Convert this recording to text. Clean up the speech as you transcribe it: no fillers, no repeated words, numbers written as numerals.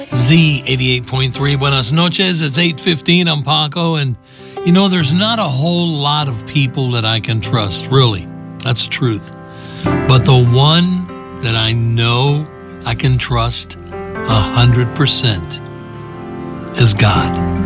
Z88.3, buenas noches. It's 8:15. I'm Paco, and you know, there's not a whole lot of people that I can trust, really. That's the truth. But the one that I know I can trust 100% is God.